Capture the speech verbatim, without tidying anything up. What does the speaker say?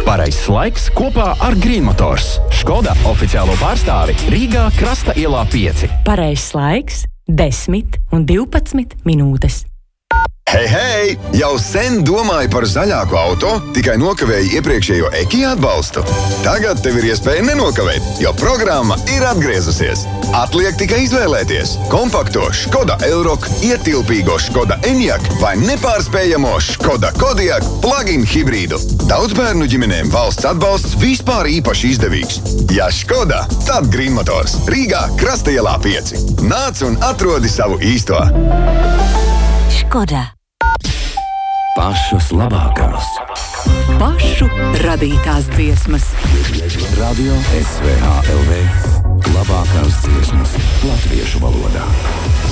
Pareizs laiks kopā ar Green Motors. Škoda oficiālo pārstāvi Rīgā Krasta ielā pieci. Pareizs laiks desmit un divpadsmit minūtes. Hei, hei! Jau sen domāju par zaļāku auto, tikai nokavēju iepriekšējo Ekija atbalstu. Tagad tev ir iespēja nenokavēt, jo programma ir atgriezusies. Atliek tikai izvēlēties kompakto Škoda Elroq, ietilpīgo Škoda Enyaq vai nepārspējamo Škoda Kodiaq plug-in hibrīdu. Daudzbērnu ģimenēm valsts atbalsts vispār īpaši izdevīgs. Ja Škoda, tad Green Motors. Rīgā Krasta ielā pieci. Nāc un atrodi savu īsto. Škoda. Pašas labākās. Pašu radītās dziesmas. Radio S V H L V. Labākās dziesmas latviešu valodā.